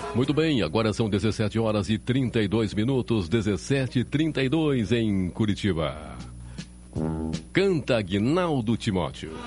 Muito bem, agora são 17 horas e 32 minutos, 17h32 em Curitiba. Canta Aguinaldo Timóteo.